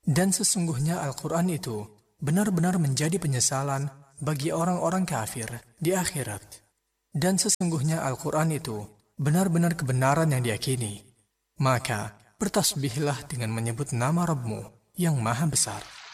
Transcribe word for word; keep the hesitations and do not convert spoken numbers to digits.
Dan sesungguhnya Al-Quran itu benar-benar menjadi penyesalan bagi orang-orang kafir di akhirat. Dan sesungguhnya Al-Quran itu benar-benar kebenaran yang diyakini. Maka bertasbihlah dengan menyebut nama Rabbmu yang maha besar.